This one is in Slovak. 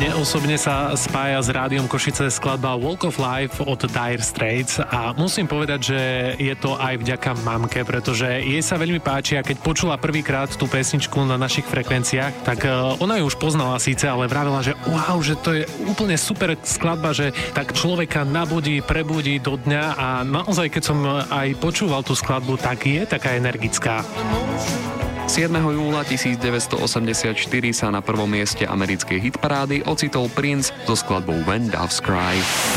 Mne osobne sa spája s Rádiom Košice skladba Walk of Life od Dire Straits a musím povedať, že je to aj vďaka mamke, pretože jej sa veľmi páči a keď počula prvýkrát tú pesničku na našich frekvenciách, tak ona ju už poznala síce, ale vravela, že wow, že to je úplne super skladba, že tak človeka nabudí, prebudí do dňa a naozaj, keď som aj počúval tú skladbu, tak je taká energická. 7. júla 1984 sa na prvom mieste americkej hitparády ocitol Prince so skladbou When Doves Cry.